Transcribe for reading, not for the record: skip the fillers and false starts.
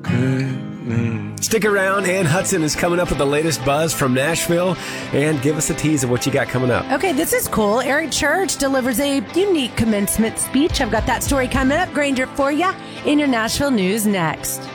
Stick around. Ann Hudson is coming up with the latest buzz from Nashville. And give us a tease of what you got coming up. Okay, this is cool. Eric Church delivers a unique commencement speech. I've got that story coming up, Granger, for you in your Nashville news next.